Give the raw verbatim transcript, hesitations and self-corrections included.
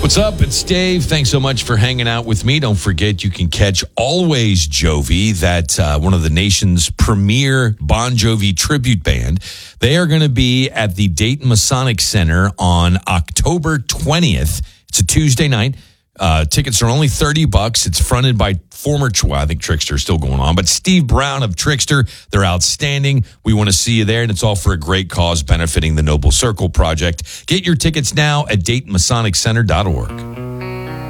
What's up? It's Dave. Thanks so much for hanging out with me. Don't forget, you can catch Always Jovi, that uh, one of the nation's premier Bon Jovi tribute band. They are going to be at the Dayton Masonic Center on October twentieth. It's a Tuesday night. Uh, tickets are only thirty bucks. It's fronted by former, well, I think Trickster is still going on, but Steve Brown of Trickster. They're outstanding. We want to see you there, and it's all for a great cause benefiting the Noble Circle Project. Get your tickets now at Dayton Masonic Center dot org.